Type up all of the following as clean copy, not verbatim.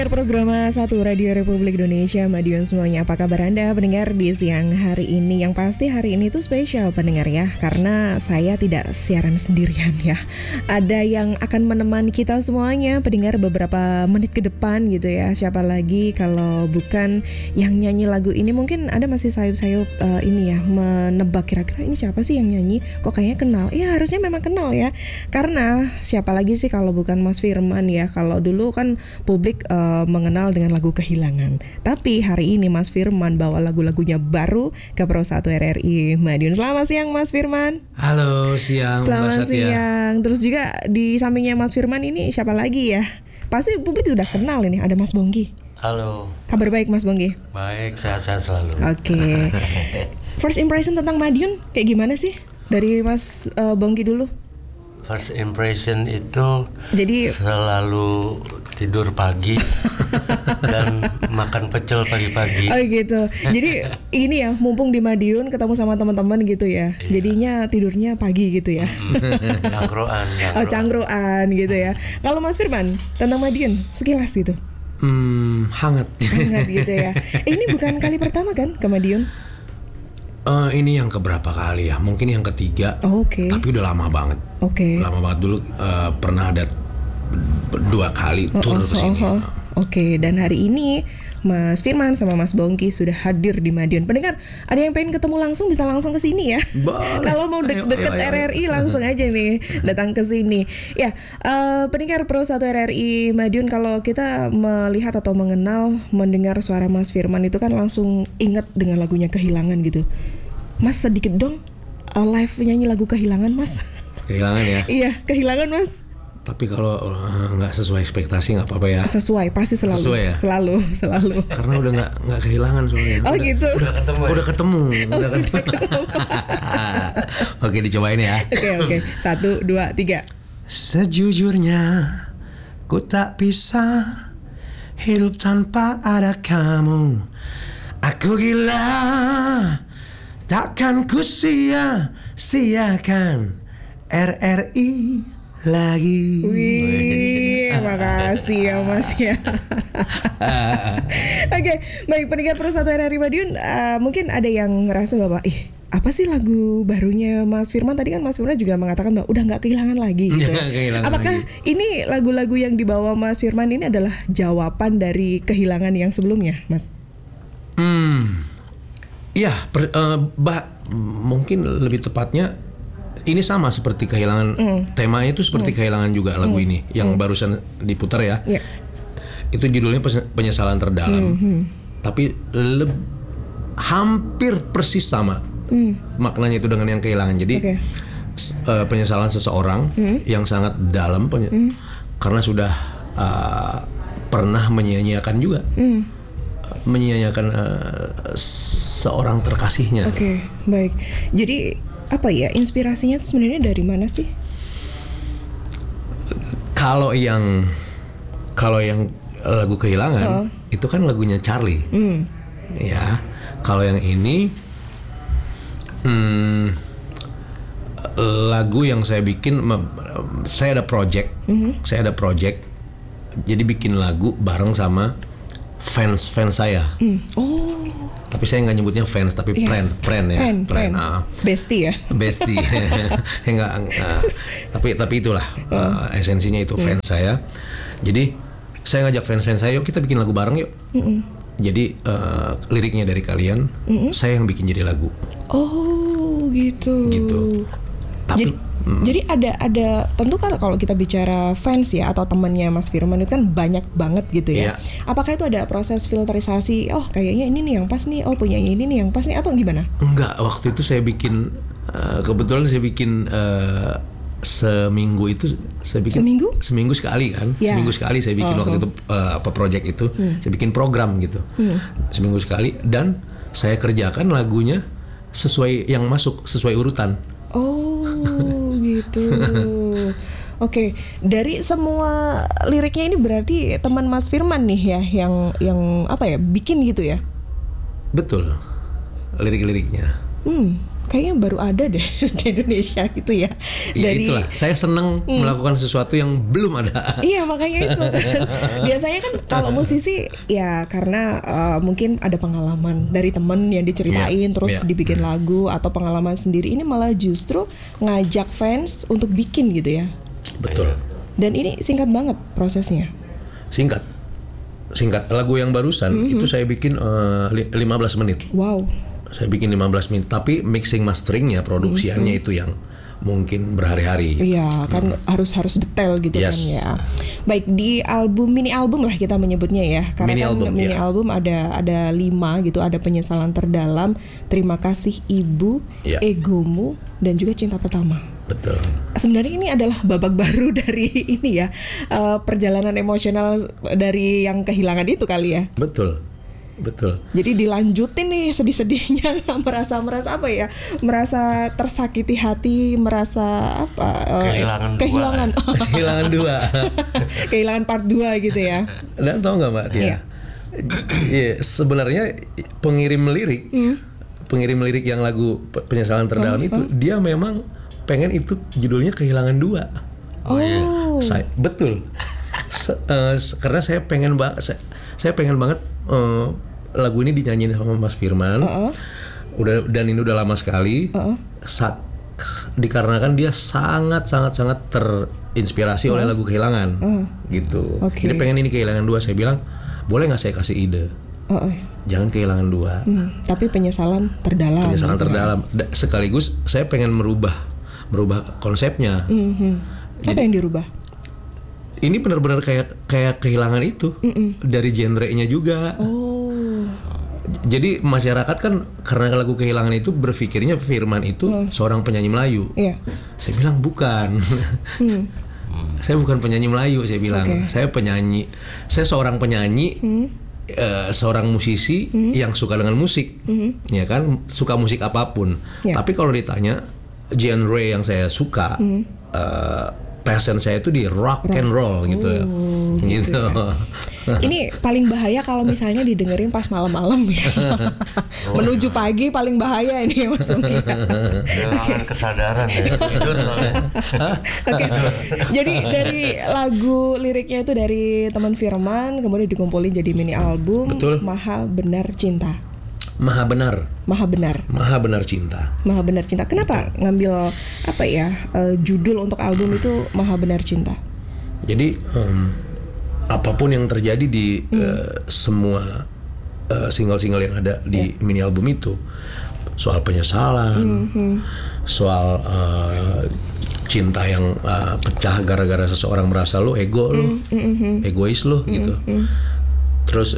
Program 1 Radio Republik Indonesia, Madiun semuanya, apa kabar Anda pendengar di siang hari ini? Yang pasti hari ini tuh spesial pendengar ya, karena saya tidak siaran sendirian ya. Ada yang akan menemani kita semuanya pendengar beberapa menit ke depan gitu ya. Siapa lagi kalau bukan yang nyanyi lagu ini? Mungkin Anda masih sayup-sayup ini ya, menebak kira-kira ini siapa sih yang nyanyi? Kok kayaknya kenal? Ya harusnya memang kenal ya. Karena siapa lagi sih kalau bukan Mas Firman ya. Kalau dulu kan publik mengenal dengan lagu Kehilangan. Tapi hari ini Mas Firman bawa lagu-lagunya baru ke Pro 1 RRI Madiun. Selamat siang Mas Firman. Halo siang. Selamat siang. Terus juga di sampingnya Mas Firman ini siapa lagi ya? Pasti publik sudah kenal ini, ada Mas Bonggi. Halo. Kabar baik Mas Bonggi? Baik, sehat-sehat selalu. Oke. First impression tentang Madiun kayak gimana sih? Dari Mas Bonggi dulu. First impression itu jadi selalu tidur pagi dan makan pecel pagi-pagi. Oh gitu. Jadi ini ya, mumpung di Madiun ketemu sama teman-teman gitu ya. Iya. Jadinya tidurnya pagi gitu ya. Cangkruan. Oh, cangkruan gitu ya. Kalau Mas Firman tentang Madiun sekilas gitu. Hangat. Hangat gitu ya. Ini bukan kali pertama kan ke Madiun? Ini yang keberapa kali ya? Mungkin yang ketiga. Oh, oke. Tapi udah lama banget. Oke. Lama banget dulu pernah ada 2 kali tur ke sini. Oke, dan hari ini Mas Firman sama Mas Bongki sudah hadir di Madiun. Pendengar, ada yang pengen ketemu langsung bisa langsung ke sini ya. Kalau mau deket RRI langsung aja nih datang ke sini. Ya, pendengar Pro 1 RRI Madiun, kalau kita melihat atau mendengar suara Mas Firman itu kan langsung ingat dengan lagunya Kehilangan gitu. Mas sedikit dong live nyanyi lagu Kehilangan Mas. Kehilangan ya? Iya, Kehilangan Mas. Tapi kalau nggak sesuai ekspektasi nggak apa-apa ya. Sesuai, pasti selalu. Sesuai ya? Selalu. Karena udah nggak kehilangan soalnya. Oh gitu. Udah ketemu. Oke, dicobain ya. Oke. 1, 2, 3. Sejujurnya ku tak bisa hidup tanpa ada kamu. Aku gila, takkan ku sia-siakan RRI lagi. Wih, makasih ya Mas ya. Oke, baik pendengar Pro 1 RRI Madiun, mungkin ada yang ngerasa bahwa apa sih lagu barunya Mas Firman? Tadi kan Mas Firman juga mengatakan bahwa udah nggak kehilangan lagi gitu. Apakah ini lagu-lagu yang dibawa Mas Firman ini adalah jawaban dari Kehilangan yang sebelumnya, Mas? Iya, mungkin lebih tepatnya ini sama seperti Kehilangan. Temanya itu seperti Kehilangan juga lagu ini yang barusan diputar ya. Yeah. Itu judulnya Penyesalan Terdalam. Tapi hampir persis sama maknanya itu dengan yang Kehilangan. Jadi penyesalan seseorang yang sangat dalam karena sudah pernah menyia-nyiakan juga. Menyia-nyiakan seorang terkasihnya. Oke, baik. Jadi apa ya, inspirasinya itu sebenarnya dari mana sih? Kalau yang lagu Kehilangan itu kan lagunya Charlie. Ya. Kalau yang ini lagu yang saya bikin, saya ada project. Jadi bikin lagu bareng sama fans saya. Tapi saya nggak nyebutnya fans, tapi friend ya. Friend. Bestie ya. Bestie. Tapi itulah esensinya itu fans saya. Jadi saya ngajak fans saya, yuk kita bikin lagu bareng yuk. Jadi liriknya dari kalian, saya yang bikin jadi lagu. Oh gitu. Tapi jadi ada tentu kan kalau kita bicara fans ya atau temannya Mas Firman itu kan banyak banget gitu ya. Apakah itu ada proses filterisasi? Oh kayaknya ini nih yang pas nih. Oh punya ini nih yang pas nih, atau gimana? Enggak, waktu itu saya bikin kebetulan saya bikin seminggu itu saya bikin seminggu sekali kan. Seminggu sekali saya bikin waktu itu project itu. Saya bikin program gitu. Seminggu sekali, dan saya kerjakan lagunya sesuai yang masuk, sesuai urutan. Oh gitu. Oke, dari semua liriknya ini berarti teman Mas Firman nih ya yang apa ya, bikin gitu ya? Betul, lirik-liriknya. kayaknya baru ada deh di Indonesia gitu ya. Dari itulah, saya senang melakukan sesuatu yang belum ada. Iya, makanya itu. Biasanya kan kalau musisi ya karena mungkin ada pengalaman dari temen yang diceritain terus dibikin lagu atau pengalaman sendiri. Ini malah justru ngajak fans untuk bikin gitu ya. Betul. Dan ini singkat banget prosesnya. Singkat. Lagu yang barusan itu saya bikin 15 menit. Wow. Saya bikin 15 menit, tapi mixing masteringnya, produksiannya itu yang mungkin berhari-hari. Iya, kan harus detail gitu kan ya. Baik, di mini album lah kita menyebutnya ya. Karena mini album ada 5 gitu, ada Penyesalan Terdalam, Terima Kasih Ibu, Egomu, dan juga Cinta Pertama. Betul. Sebenarnya ini adalah babak baru dari ini ya, perjalanan emosional dari yang kehilangan itu kali ya. Betul. Jadi dilanjutin nih sedih-sedihnya, merasa apa ya? Merasa tersakiti hati, merasa apa? Kehilangan 2. Kehilangan part 2 gitu ya. Dan tahu nggak Mbak Tia? Sebenarnya pengirim lirik yang lagu Penyesalan Terdalam itu dia memang pengen itu judulnya Kehilangan 2. Betul. Karena saya pengen banget lagu ini dinyanyiin sama Mas Firman. Dan ini udah lama sekali. Dikarenakan dia sangat terinspirasi oleh lagu Kehilangan. Gitu. Jadi pengen ini Kehilangan 2. Saya bilang, boleh nggak saya kasih ide? Jangan Kehilangan 2. Tapi Penyesalan Terdalam. Penyesalan Terdalam. Sekaligus saya pengen merubah konsepnya. Apa yang dirubah? Ini benar-benar kayak kehilangan itu dari genre-nya juga. Jadi masyarakat kan karena lagu Kehilangan itu berpikirnya Firman itu seorang penyanyi Melayu. Saya bilang bukan. Saya bukan penyanyi Melayu, saya bilang. Saya seorang penyanyi, seorang musisi yang suka dengan musik. Ya kan, suka musik apapun. Tapi kalau ditanya genre yang saya suka, passion saya itu di rock and roll gitu. Gitu. Ini paling bahaya kalau misalnya didengerin pas malam-malam ya. Menuju pagi paling bahaya ini ya Mas Bongki. Dengan kesadaran ya. Jadi dari lagu liriknya itu dari teman Firman, kemudian dikumpulin jadi mini album. Betul. Maha Benar Cinta. Maha Benar Cinta. Maha Benar Cinta. Kenapa ngambil judul untuk album itu Maha Benar Cinta? Jadi apapun yang terjadi di semua single-single yang ada di mini album itu, soal penyesalan, soal cinta yang pecah gara-gara seseorang merasa lo egois lo gitu. Terus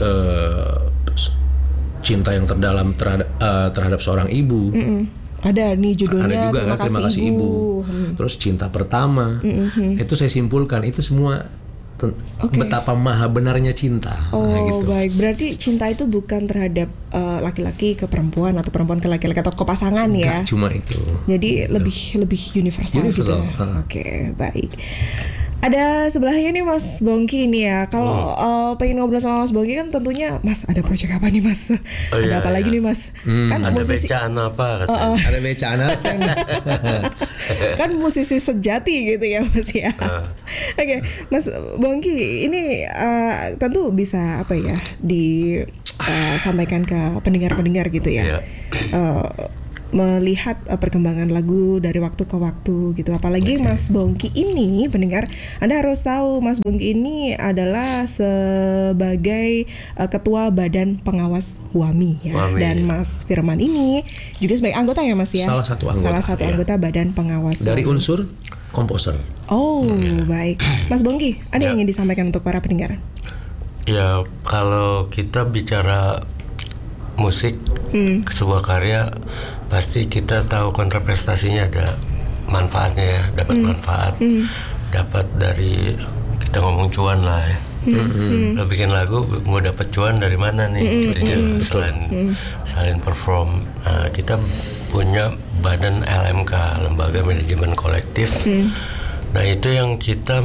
cinta yang terdalam terhadap seorang ibu. Ada nih judulnya. Ada juga Terima Kasih Ibu. Terus Cinta Pertama. Itu saya simpulkan itu semua betapa maha benarnya cinta. Gitu. Baik, berarti cinta itu bukan terhadap laki-laki ke perempuan atau perempuan ke laki-laki atau ke pasangan ya. Gak cuma itu. Jadi lebih universal gitu. Oke, baik. Ada sebelahnya nih Mas Bongki ini ya. Kalau pengen ngobrol sama Mas Bongki kan tentunya Mas ada proyek apa nih Mas? Ada apa lagi nih Mas? Kan ada musisi... becaan apa katanya? Ada becaan apa? Kan musisi sejati gitu ya Mas ya. Oke, Mas Bongki ini tentu bisa disampaikan ke pendengar-pendengar gitu ya. Melihat perkembangan lagu dari waktu ke waktu gitu. Apalagi Mas Bongki ini, pendengar, Anda harus tahu Mas Bongki ini adalah sebagai ketua Badan Pengawas WAMI ya. Dan Mas Firman ini juga sebagai anggota ya Mas ya. Salah satu anggota Badan Pengawas dari WAMI. unsur komposer. Baik. Mas Bongki, ada yang ingin disampaikan untuk para pendengar? Ya, kalau kita bicara musik, sebuah karya, pasti kita tahu kontraprestasinya ada manfaatnya ya, dapat manfaat, dapat dari kita ngomong cuan lah ya. Lo bikin lagu mau dapat cuan dari mana nih? Selain perform, kita punya badan LMK, Lembaga Manajemen Kolektif. Nah itu yang kita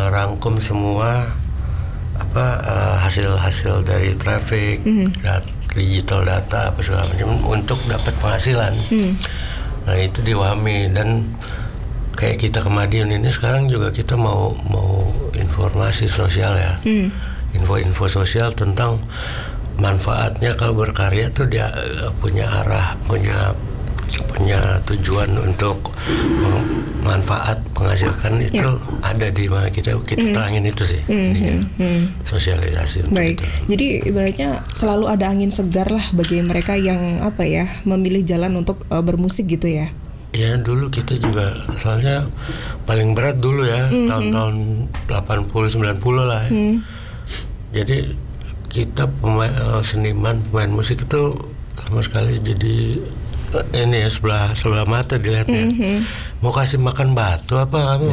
merangkum semua hasil-hasil dari traffic, digital data apa segala macam untuk dapat penghasilan. Nah itu di WAMI. Dan kayak kita ke Madiun ini sekarang juga kita mau informasi sosial ya, info sosial tentang manfaatnya kalau berkarya tuh dia punya arah, punya tujuan untuk manfaat menghasilkan itu ada di mana kita terangin itu sih, sosialisasi. Baik, jadi ibaratnya selalu ada angin segar lah bagi mereka yang memilih jalan untuk bermusik gitu ya. Ya dulu kita juga soalnya paling berat dulu ya tahun-tahun 80-90 lah ya. Jadi kita seniman pemain musik itu sama sekali jadi ini ya sebelah mata dilihatnya. Mau kasih makan batu apa kamu?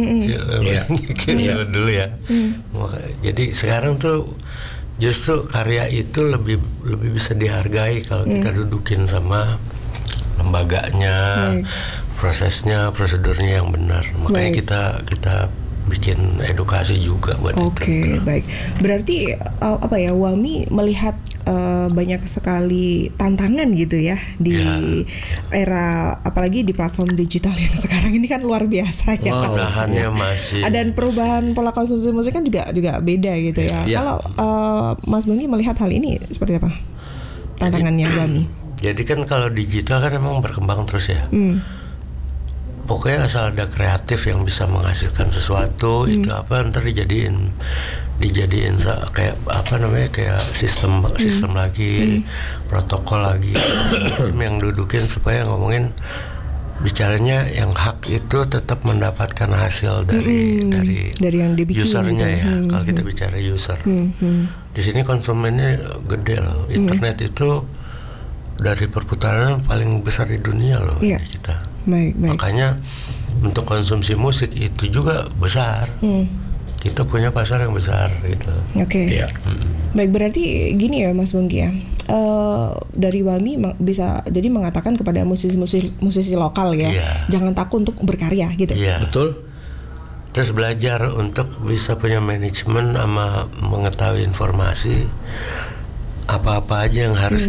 Dulu ya. Jadi sekarang tuh justru karya itu lebih bisa dihargai kalau kita dudukin sama lembaganya, prosesnya, prosedurnya yang benar. Makanya kita bikin edukasi juga buat itu. Oke, baik. Berarti WAMI melihat banyak sekali tantangan gitu ya di era, apalagi di platform digital yang sekarang ini kan luar biasa ya. Tantangannya masih. Dan perubahan pola konsumsi musik kan juga beda gitu ya. Kalau Mas Banggi melihat hal ini seperti apa tantangannya WAMI? Jadi kan kalau digital kan emang berkembang terus ya. Pokoknya asal ada kreatif yang bisa menghasilkan sesuatu, itu apa ntar dijadiin kayak kayak sistem lagi, protokol lagi, yang dudukin supaya ngomongin bicaranya yang hak itu tetap mendapatkan hasil dari yang dibikin usernya gitu. Ya. Kalau kita bicara user, di sini konsumennya gede loh. Internet itu dari perputaran paling besar di dunia loh di kita. Baik. Makanya untuk konsumsi musik itu juga besar. Kita punya pasar yang besar gitu. Oke. Baik, berarti gini ya Mas Banggi ya. Dari WAMI bisa jadi mengatakan kepada musisi lokal ya, jangan takut untuk berkarya gitu. Iya. Betul. Terus belajar untuk bisa punya manajemen sama mengetahui informasi apa-apa aja yang harus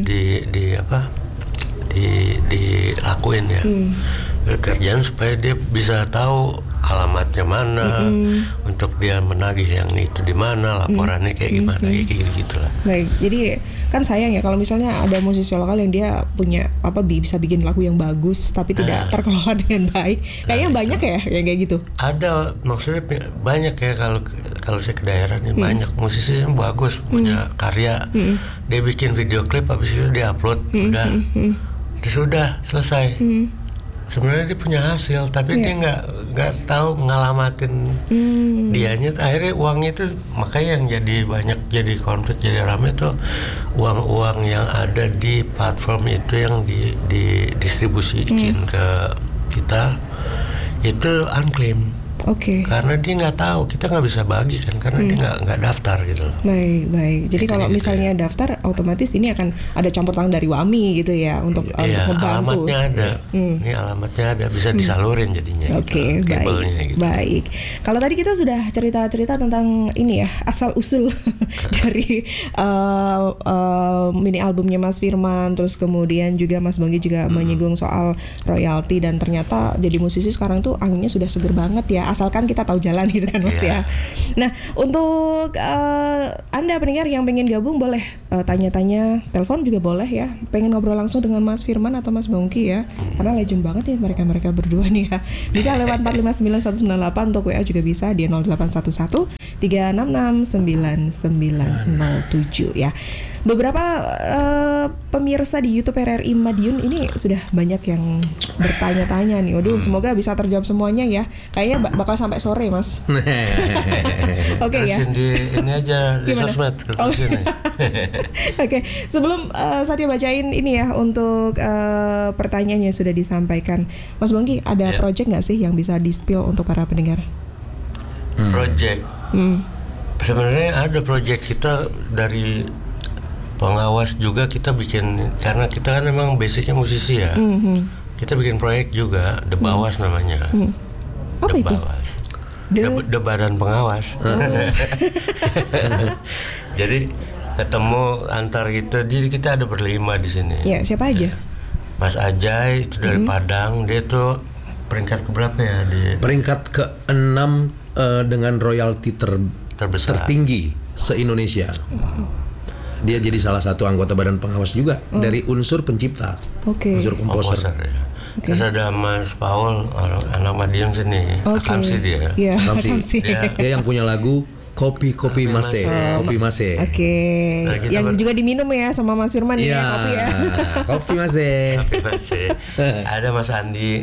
dilakuin ya. Kerjaan supaya dia bisa tahu alamatnya mana, untuk dia menagih yang itu di mana, laporannya kayak gimana, kayak gitu-gitulah. Baik, jadi kan sayang ya kalau misalnya ada musisi lokal yang dia punya bisa bikin lagu yang bagus tapi tidak terkelola dengan baik. Kayaknya banyak ya yang kayak gitu. Ada, maksudnya banyak ya kalau saya ke daerah nih banyak musisi yang bagus punya karya. Dia bikin video klip habis itu dia upload, sudah selesai. Sebenarnya dia punya hasil tapi dia nggak tahu ngalamatin dianya, akhirnya uangnya itu makanya yang jadi konflik, jadi rame tuh uang yang ada di platform itu yang didistribusikan ke kita itu unclaimed. Karena dia nggak tahu, kita nggak bisa bagi kan karena dia nggak daftar gitu. Baik. Jadi kalau misalnya daftar, otomatis ini akan ada campur tangan dari WAMI gitu ya untuk membantu. Alamatnya ada. Ini alamatnya ada, bisa disalurin jadinya. Oke, gitu. Baik. Kalau tadi kita sudah cerita tentang ini ya asal usul dari mini albumnya Mas Firman, terus kemudian juga Mas Banggi juga menyinggung soal royalti, dan ternyata jadi musisi sekarang tuh anginnya sudah seger banget ya. Asalkan kita tahu jalan gitu kan Mas ya. Nah untuk Anda pendengar yang pengen gabung boleh tanya-tanya, telepon juga boleh ya. Pengen ngobrol langsung dengan Mas Firman atau Mas Banggi ya, karena legend banget ya mereka berdua nih ya. Bisa lewat 459198, untuk WA juga bisa di 0811 366 9907 ya. Beberapa pemirsa di YouTube RRI Madiun ini sudah banyak yang bertanya-tanya nih. Waduh, semoga bisa terjawab semuanya ya. Kayaknya bakal sampai sore, Mas. Oke ya. Ini aja di sosmed. Oke, sebelum saya bacain ini ya untuk pertanyaan yang sudah disampaikan, Mas Banggi ada project nggak sih yang bisa di-spill untuk para pendengar? Project. Sebenarnya ada project kita dari pengawas juga, kita bikin, karena kita kan memang basicnya musisi ya. Kita bikin proyek juga, The Bawas namanya. Apa The itu? Bawas. The Badan Pengawas. Jadi ketemu antar gitu. Jadi kita ada berlima di sini. Ya, siapa aja? Mas Ajay itu dari Padang, dia tuh peringkat keberapa ya di peringkat ke-6 dengan royalti tertinggi se-Indonesia. Dia jadi salah satu anggota badan pengawas juga dari unsur pencipta, unsur komposer. Ya. Terus ada Mas Paul, anak Madiun sini, Akamsi dia. Akamsi. Dia yang punya lagu Kopi Mase. Kopi Mase. Nah, yang juga diminum ya sama Mas Firman ya, kopi ya. Kopi Mase. Kopi Mase. Ada Mas Andi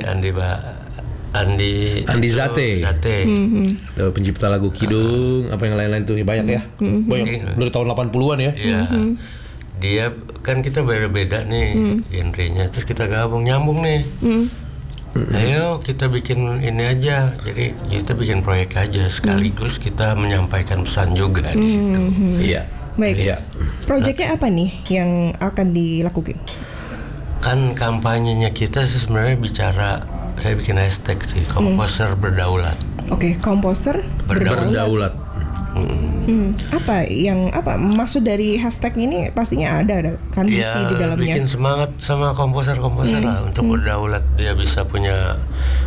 Zate. Pencipta lagu Kidung, apa yang lain-lain tuh banyak ya. Banyak dari tahun 80-an ya. Iya. Dia kan kita beda-beda nih genrenya, terus kita nyambung nih. Ayo kita bikin ini aja, jadi kita bikin proyek aja sekaligus kita menyampaikan pesan juga di situ. Iya. Baik. Iya. Proyeknya apa nih yang akan dilakukan? Kan kampanyenya kita sebenarnya saya bikin hashtag sih, komposer berdaulat. Oke, komposer berdaulat. Apa maksud dari hashtag ini? Pastinya ada kan misi di dalamnya. Bikin semangat sama komposer lah untuk berdaulat. Dia bisa punya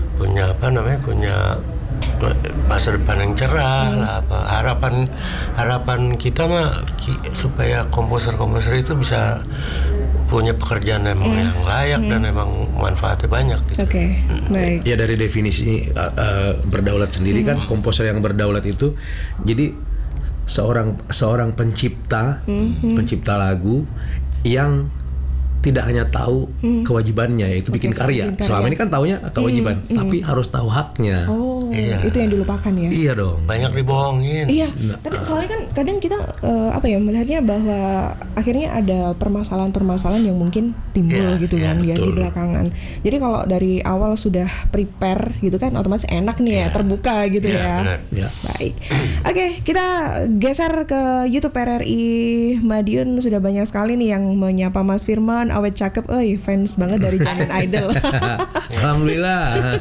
masa depan yang cerah lah. Harapan kita mah supaya komposer itu bisa punya pekerjaan yang layak dan memang manfaatnya banyak gitu. Baik. Ya dari definisi berdaulat sendiri kan, komposer yang berdaulat itu jadi seorang pencipta lagu yang tidak hanya tahu kewajibannya yaitu bikin karya. Selama ini kan taunya kewajiban, tapi harus tahu haknya. Itu yang dilupakan ya. Iya dong. Banyak dibohongin. Iya. Tapi soalnya kan kadang kita melihatnya bahwa akhirnya ada permasalahan-permasalahan yang mungkin timbul gitu kan ya di belakangan. Jadi kalau dari awal sudah prepare gitu kan otomatis enak nih ya, terbuka gitu ya. Baik. Oke, kita geser ke YouTube RRI Madiun. Sudah banyak sekali nih yang menyapa Mas Firman, awet cakep, fans banget dari zaman Idol. Alhamdulillah.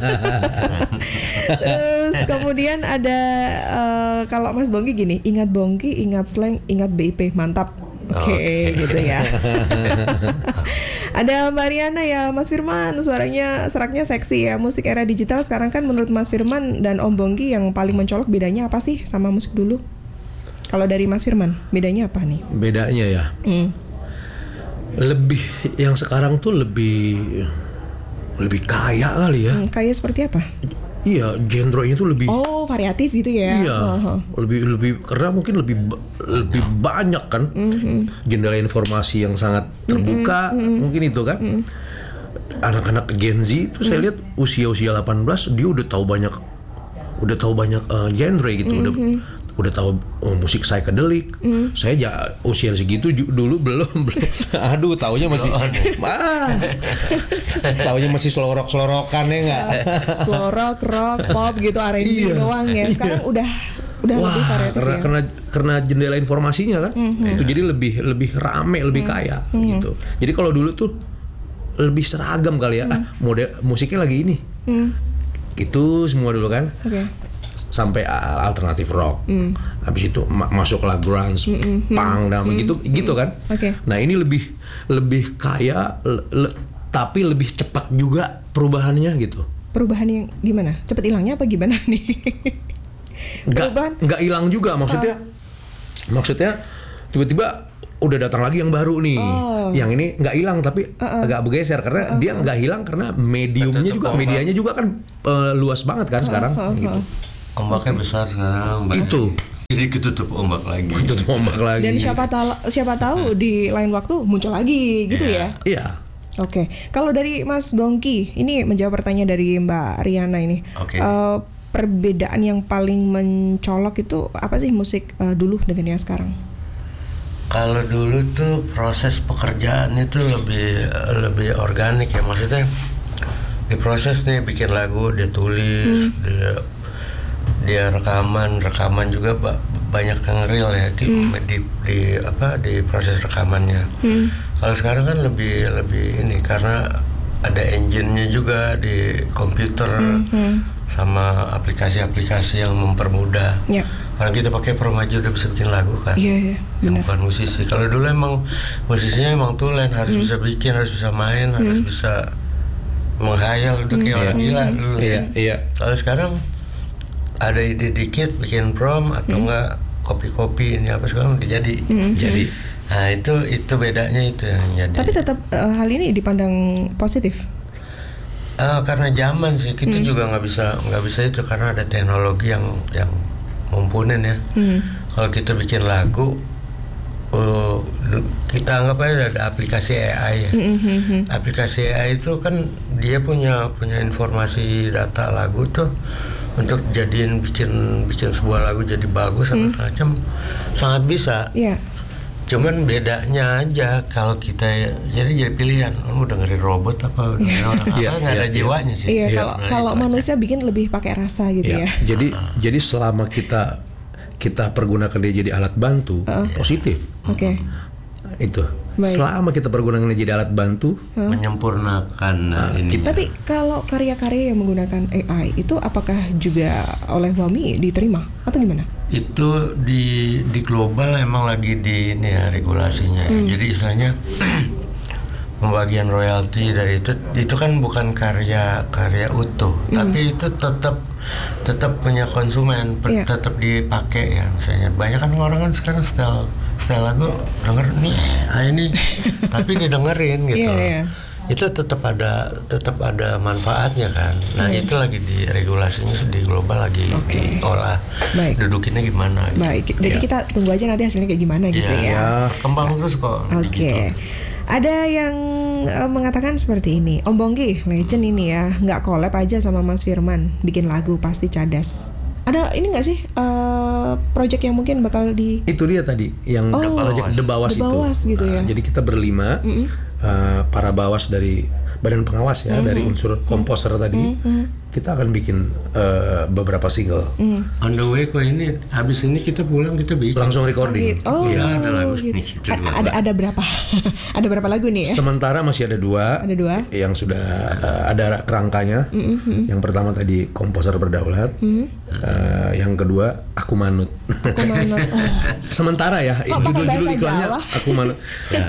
Terus kemudian ada kalau Mas Bongki gini, ingat Bongki, ingat slang, ingat BIP, mantap. Oke, gitu ya. Ada Mbak Riana ya, Mas Firman, seraknya seksi ya. Musik era digital sekarang kan menurut Mas Firman dan Om Bongki yang paling mencolok bedanya apa sih sama musik dulu? Kalau dari Mas Firman, bedanya apa nih? Bedanya ya. Lebih yang sekarang tuh lebih kaya kali ya. Kaya seperti apa? Iya, genre-nya tuh lebih variatif gitu ya. Iya. Lebih karena mungkin lebih banyak kan. Jendela informasi yang sangat terbuka, mungkin itu kan. Anak-anak Gen Z itu saya lihat usia 18 dia udah tahu banyak genre gitu, udah tahu musik psychedelic. Saya usia segitu dulu belum. Aduh, taunya masih taunya masih selorok-selorokan ya enggak? Selorok, rock, pop gitu, R&B doang ya. Sekarang udah lebih variatif ya. Karena jendela informasinya kan. Itu jadi lebih rame, lebih kaya gitu. Jadi kalau dulu tuh lebih seragam kali ya. Model musiknya lagi ini. Gitu semua dulu kan. Sampai alternatif rock, habis itu masuklah grunge, punk dan gitu kan. Nah ini lebih kaya, tapi lebih cepat juga perubahannya gitu. Perubahan yang gimana? Cepat hilangnya apa gimana nih? Nggak hilang juga maksudnya tiba-tiba udah datang lagi yang baru nih. Yang ini nggak hilang tapi agak bergeser karena dia nggak hilang karena medianya juga kan luas banget kan sekarang gitu. Ombaknya besar sekarang. Itu. Jadi ketutup ombak lagi. Dan siapa tahu di lain waktu muncul lagi gitu ya. Iya. Oke. Kalau dari Mas Bongki, ini menjawab pertanyaan dari Mbak Riana ini. Perbedaan yang paling mencolok itu apa sih musik dulu dengan yang sekarang? Kalau dulu tuh proses pekerjaannya tuh lebih organik ya, maksudnya diproses nih, bikin lagu, dia tulis, dia rekaman juga banyak yang real ya di proses rekamannya. Kalau sekarang kan lebih ini karena ada engine-nya juga di komputer. sama aplikasi-aplikasi yang mempermudah. Orang kita pakai Pro aja udah bisa bikin lagu kan. Yang bukan musisi. Kalau dulu emang musisinya emang tulen, harus bisa bikin, harus bisa main, harus bisa menghayal, udah kayak orang gila dulu. Kalau sekarang ada ide dikit bikin prom atau enggak kopi-kopi ini apa sekarang udah jadi. Nah itu bedanya itu yang jadi. Tapi tetap hal ini dipandang positif. Karena zaman sih kita juga nggak bisa itu karena ada teknologi yang mumpuni ya. Kalau kita bikin lagu, kita anggap aja ada aplikasi AI ya. Aplikasi AI itu kan dia punya informasi data lagu tuh untuk jadiin bikin sebuah lagu jadi bagus apa macam sangat bisa. Cuman bedanya aja kalau kita jadi pilihan mau dengerin robot apa dengerin orang apa nggak ada jiwanya sih. Kalau manusia bikin lebih pakai rasa gitu ya. Jadi selama kita pergunakan dia jadi alat bantu positif. Itu. Baik. Selama kita pergunakan dia jadi alat bantu menyempurnakan ini. Tapi kalau karya-karya yang menggunakan AI itu apakah juga oleh WAMI diterima atau gimana? Itu di global emang lagi di ini ya regulasinya. Jadi istilahnya pembagian royalti dari itu kan bukan karya utuh, tapi itu tetap punya konsumen, tetap dipakai ya. Misalnya banyak kan orang kan sekarang style lagu denger nih ini tapi didengerin gitu. Itu tetap ada manfaatnya kan. Nah itu lagi di regulasinya di global lagi diolah. Dudukinnya gimana gitu. Baik, jadi kita tunggu aja nanti hasilnya kayak gimana gitu ya. Kembang terus kok. Ada yang mengatakan seperti ini, Om Bongki legend ini ya, nggak collab aja sama Mas Firman bikin lagu pasti cadas. Ada ini nggak sih project yang mungkin bakal di? Itu dia tadi yang project The Bawas itu. Gitu ya. Jadi kita berlima, para bawas dari badan pengawas ya, dari unsur komposer tadi, kita akan bikin beberapa single. On the way kok ini, habis ini kita pulang kita bikin. Langsung recording. Ada lagu gitu. Ada berapa? Ada berapa lagu nih ya? Sementara masih ada dua. Ada dua. Yang sudah ada kerangkanya. Yang pertama tadi Komposer Berdaulat. Yang kedua Aku Manut. Sementara ya, judul iklannya Aku Manut.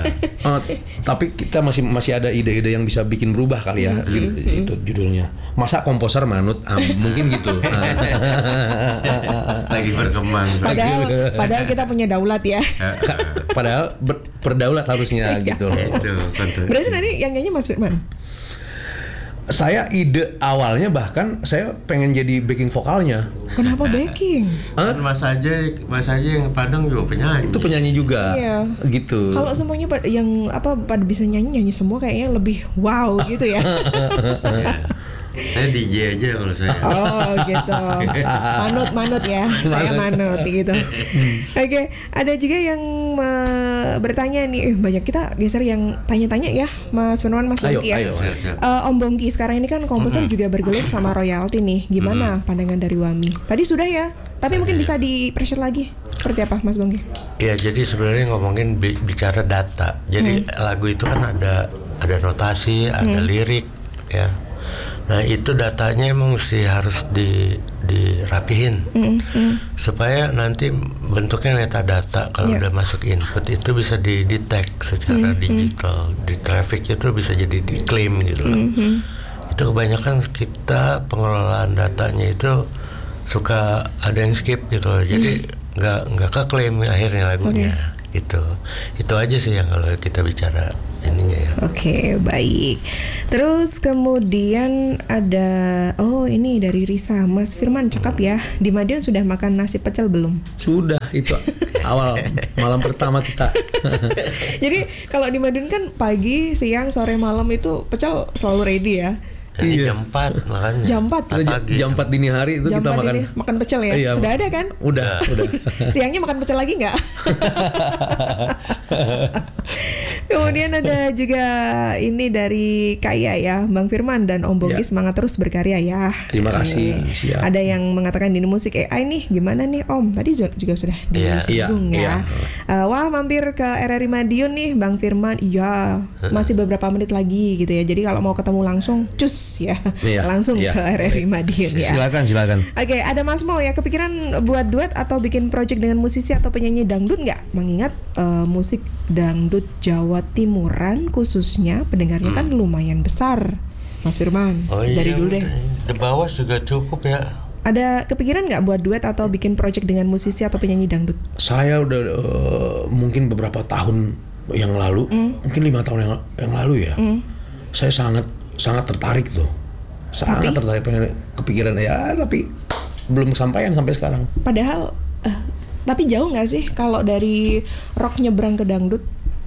Tapi kita masih ada ide-ide yang bisa bikin berubah kali ya. Itu judulnya. Masa komposer manut, mungkin gitu. Lagi berkembang. Padahal kita punya daulat ya. Padahal berdaulat harusnya gitu. Berarti nanti yang nyanyi Mas Firman. Saya ide awalnya bahkan saya pengen jadi backing vokalnya. Kenapa backing? Mas aja yang Padang juga penyanyi. Itu penyanyi juga. Gitu. Kalau semuanya yang pada bisa nyanyi semua kayaknya lebih wow gitu ya. Saya DJ aja kalau saya. Oh gitu. Manut ya. Saya manut gitu. Oke, ada juga yang bertanya nih, banyak kita geser yang tanya-tanya ya, Mas Firman, Mas Bongki ya. Om Bongki sekarang ini kan komposer juga bergelut sama royalti nih. Gimana pandangan dari WAMI? Tadi sudah ya, tapi mungkin bisa di-pressure lagi. Seperti apa Mas Bongki? Ya, jadi sebenarnya ngomongin bicara data. Jadi lagu itu kan ada notasi, ada lirik ya. Nah itu datanya emang mesti harus dirapihin supaya nanti bentuknya metadata kalau udah masuk input itu bisa di-detect secara digital, di traffic itu bisa jadi diklaim gitu loh. Itu kebanyakan kita pengelolaan datanya itu suka ada yang skip gitu loh, jadi nggak keklaim akhirnya lagunya. Itu aja sih yang kalau kita bicara ininya ya. Oke, baik. Terus kemudian ada ini dari Risa, Mas Firman cakep ya. Di Madiun sudah makan nasi pecel belum? Sudah, itu awal malam pertama kita. Jadi kalau di Madiun kan pagi, siang, sore, malam itu pecel selalu ready ya. Jam 4 makanya. Jam 4 dini hari itu kita makan pecel ya. Iya, sudah ada kan? Udah. Siangnya makan pecel lagi nggak? Kemudian ada juga ini dari Kaya ya, Bang Firman dan Om Bongki semangat terus berkarya ya. Terima kasih. Siap. Ada yang mengatakan di musik AI nih gimana nih Om? Tadi juga sudah disinggung ya. Wah mampir ke RRI Madiun nih Bang Firman. Iya, masih beberapa menit lagi gitu ya. Jadi kalau mau ketemu langsung cus ya. Langsung ke RRI Madiun ya. Silakan. Oke, ada Mas Mo ya, kepikiran buat duet atau bikin project dengan musisi atau penyanyi dangdut nggak? Mengingat musik dangdut Jawa Timuran khususnya pendengarnya kan lumayan besar, Mas Firman. Dari dulu deh. Di bawah juga cukup ya. Ada kepikiran nggak buat duet atau bikin project dengan musisi atau penyanyi dangdut? Saya udah mungkin beberapa tahun yang lalu, mungkin 5 tahun yang lalu ya. Saya sangat tertarik tuh. Tertarik pengen kepikiran ya, tapi belum kesampaian sampai sekarang. Padahal tapi jauh nggak sih kalau dari rock nyebrang ke dangdut?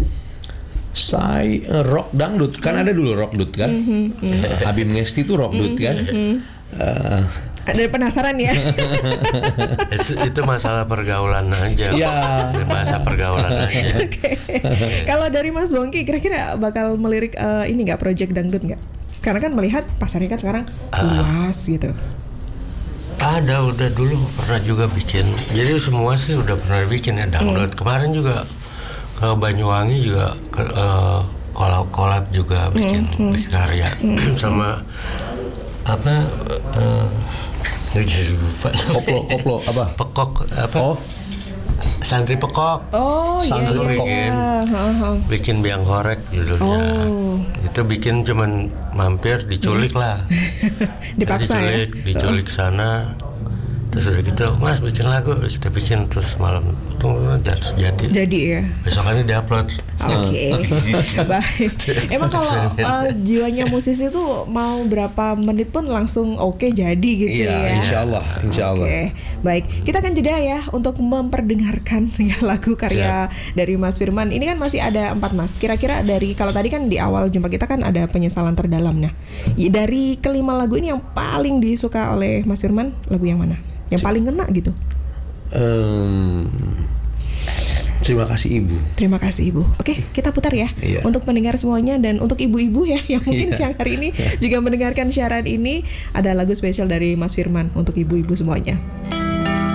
Saya rock dangdut kan ada dulu rock dut kan. Abim Ngesti itu rock dut kan. Ada penasaran ya? itu masalah pergaulan aja. Iya. Bahasa pergaulan aja. Okay. Kalau dari Mas Bongki kira-kira bakal melirik ini nggak project dangdut nggak? Karena kan melihat pasarnya kan sekarang luas gitu. Udah dulu pernah juga bikin. Jadi semua sih udah pernah bikin ya dangdut. Kemarin juga ke Banyuwangi juga kolab juga bikin karya sama apa nggak jadi lupa. Koplo apa? Pekok apa? Santri Pekok. Santri Pekok. Bikin biang horek judulnya. Itu bikin cuman mampir diculik lah. Dipaksa diculik sana. Terus udah gitu, Mas bikin lagu, kita bikin terus malam jadi ya. Besokannya diupload. Oke. Baik. Emang kalau jiwanya musisi itu mau berapa menit pun langsung jadi gitu ya. Insya Allah. Oke. Baik, kita akan jeda ya untuk memperdengarkan ya lagu karya dari Mas Firman. Ini kan masih ada 4 Mas. Kira-kira dari kalau tadi kan di awal jumpa kita kan ada penyesalan terdalam. Nah, dari kelima lagu ini yang paling disuka oleh Mas Firman lagu yang mana? Yang paling ngena gitu. Terima kasih Ibu. Terima kasih Ibu. Oke, kita putar ya. Untuk pendengar semuanya dan untuk ibu-ibu ya yang mungkin siang hari ini juga mendengarkan siaran ini, ada lagu spesial dari Mas Firman untuk ibu-ibu semuanya.